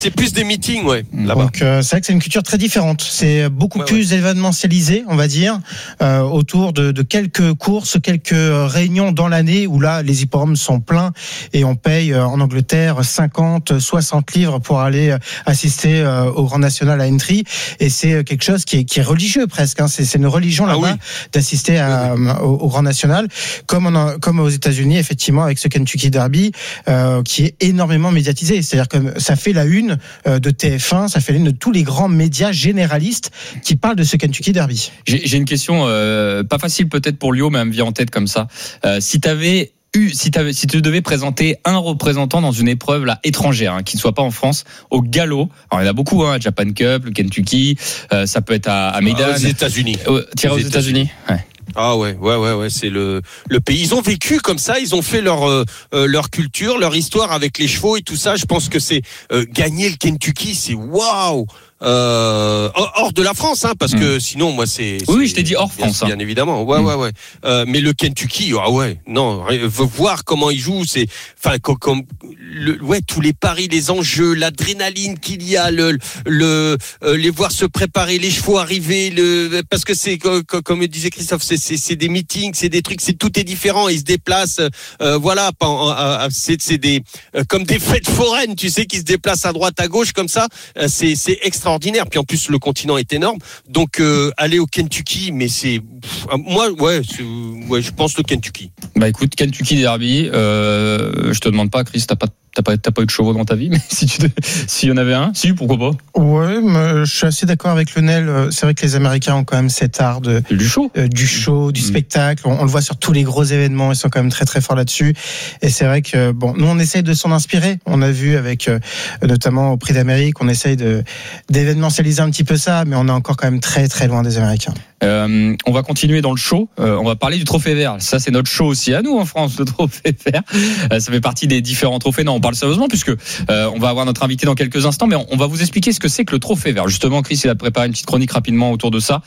C'est plus des meetings, ouais, là-bas. Donc c'est vrai que c'est une culture très différente. C'est beaucoup plus événementialisé, on va dire, autour de quelques courses, quelques réunions dans l'année où là, les hippodromes sont pleins et on paye en Angleterre 50, 60 livres pour aller assister au Grand National à Aintree. Et c'est quelque chose qui est religieux presque. Hein. C'est une religion là-bas d'assister au Grand National, comme aux États-Unis, effectivement, avec ce Kentucky Derby qui est énormément médiatisé. C'est-à-dire que ça fait la une de TF1, ça fait l'une de tous les grands médias généralistes qui parlent de ce Kentucky Derby. J'ai une question pas facile peut-être pour Lio, mais elle me vient en tête comme ça. Si tu devais présenter un représentant dans une épreuve là étrangère, qui ne soit pas en France, au galop. Alors il y en a beaucoup, Japan Cup, le Kentucky, ça peut être à Meydan. Aux États-Unis. Tiré aux États-Unis. Ouais. Ah ouais, c'est le pays. Ils ont vécu comme ça, ils ont fait leur culture, leur histoire avec les chevaux et tout ça. Je pense que c'est gagner le Kentucky, c'est waouh. Hors de la France, parce que sinon moi c'est oui, je t'ai dit hors France, bien évidemment. Ouais. Mais le Kentucky, voir comment ils jouent, c'est comme tous les paris, les enjeux, l'adrénaline qu'il y a, les voir se préparer, les chevaux arriver, parce que c'est comme disait Christophe, c'est des meetings, c'est des trucs, tout est différent, ils se déplacent, c'est des comme des fêtes foraines, tu sais, qui se déplacent à droite à gauche comme ça, c'est extraordinaire. Puis en plus le continent est énorme, donc aller au Kentucky, mais c'est moi je pense le Kentucky. Bah écoute, Kentucky Derby, je te demande pas, Chris, t'as pas eu de chevaux dans ta vie, mais s'il y en avait un, pourquoi pas. Ouais, mais je suis assez d'accord avec Lionel. C'est vrai que les Américains ont quand même cet art du show, du spectacle. On le voit sur tous les gros événements, ils sont quand même très très forts là-dessus. Et c'est vrai que nous on essaye de s'en inspirer. On a vu avec notamment au Prix d'Amérique, on essaye d'événementialiser un petit peu ça, mais on est encore quand même très très loin des Américains. On va continuer dans le show. On va parler du Trophée Vert. Ça, c'est notre show aussi à nous en France, le Trophée Vert. Ça fait partie des différents trophées. Non, on parle sérieusement puisque on va avoir notre invité dans quelques instants, mais on va vous expliquer ce que c'est que le Trophée Vert. Justement, Chris, il a préparé une petite chronique rapidement autour de ça.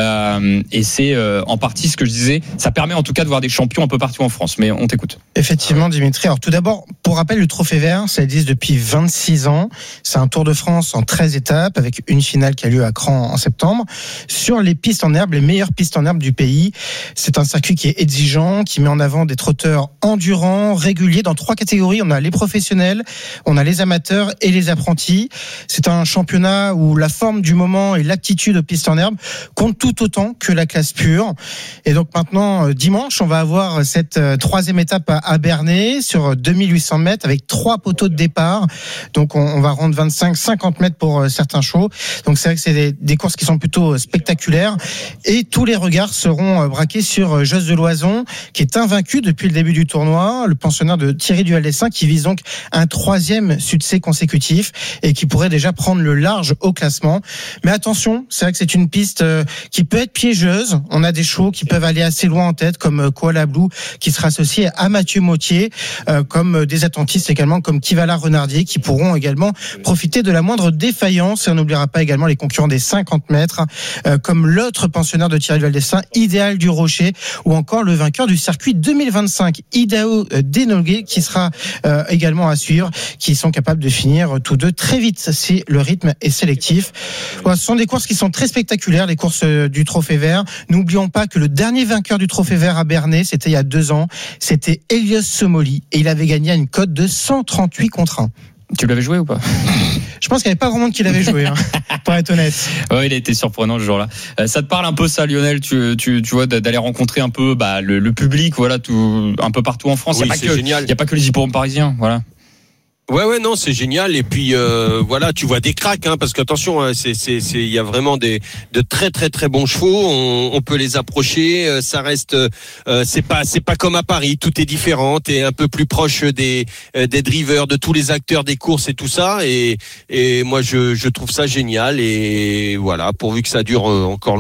Et c'est en partie ce que je disais. Ça permet en tout cas de voir des champions un peu partout en France. Mais on t'écoute. Effectivement, Dimitri. Alors tout d'abord, pour rappel, le Trophée Vert, ça existe depuis 26 ans. C'est un Tour de France en 13 étapes avec une finale qui a lieu à Cran en septembre. Sur les pistes en herbe, les meilleures pistes en herbe du pays. C'est un circuit qui est exigeant, qui met en avant des trotteurs endurants, réguliers, dans 3 catégories. On a les professionnels, on a les amateurs et les apprentis. C'est un championnat où la forme du moment et l'aptitude aux pistes en herbe comptent tout autant que la classe pure. Et donc maintenant, dimanche, on va avoir cette 3e étape à Bernay sur 2800 mètres avec 3 poteaux de départ. Donc on va rendre 25-50 mètres pour certains chevaux. Donc c'est vrai que c'est des courses qui sont plutôt spectaculaires. Et tous les regards seront braqués sur Josse de Loison, qui est invaincu depuis le début du tournoi, le pensionnaire de Thierry Duval-Dessin, qui vise donc un 3e succès consécutif et qui pourrait déjà prendre le large au classement. Mais attention, c'est vrai que c'est une piste qui peut être piégeuse. On a des chevaux qui peuvent aller assez loin en tête, comme Koala Blue, qui sera associé à Mathieu Mautier, comme des attentistes également, comme Kivala Renardier, qui pourront également profiter de la moindre défaillance. Et on n'oubliera pas également les concurrents des 50 mètres, comme l'autre pensionnaire de Thierry Duval-Dessin, Idéal du Rocher, ou encore le vainqueur du circuit 2025, Idao Denolgué, qui sera également à suivre, qui sont capables de finir tous deux très vite si le rythme est sélectif. Voilà, ce sont des courses qui sont très spectaculaires, les courses du Trophée Vert. N'oublions pas que le dernier vainqueur du Trophée Vert à Bernay, c'était il y a 2 ans, c'était Elios Somoli, et il avait gagné à une cote de 138 contre 1. Tu l'avais joué ou pas? Je pense qu'il n'y avait pas grand monde qui l'avait joué, pour être honnête. Ouais, il a été surprenant ce jour-là. Ça te parle un peu ça, Lionel, tu vois, d'aller rencontrer un peu le public, voilà, tout un peu partout en France. Oui, il n'y a pas que les hippodromes parisiens, voilà. Ouais, non, c'est génial. Et puis voilà, tu vois des cracks, parce qu'attention, il y a vraiment de très très très bons chevaux. On peut les approcher. Ça reste, c'est pas comme à Paris. Tout est différent. T'es un peu plus proche des drivers, de tous les acteurs des courses et tout ça. Et moi, je trouve ça génial. Et voilà, pourvu que ça dure encore longtemps.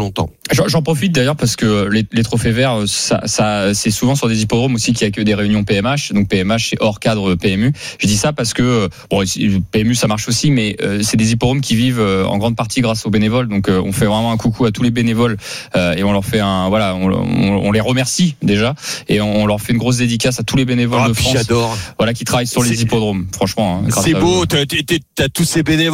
J'en profite d'ailleurs parce que les trophées verts, ça c'est souvent sur des hippodromes aussi qui accueillent des réunions PMH. Donc PMH c'est hors cadre PMU. Je dis ça parce que bon, PMU ça marche aussi, mais c'est des hippodromes qui vivent en grande partie grâce aux bénévoles. Donc on fait vraiment un coucou à tous les bénévoles et on leur fait on les remercie déjà et on leur fait une grosse dédicace à tous les bénévoles de France. J'adore. Voilà, qui travaillent sur les hippodromes. Franchement, c'est beau. T'as tous ces bénévoles.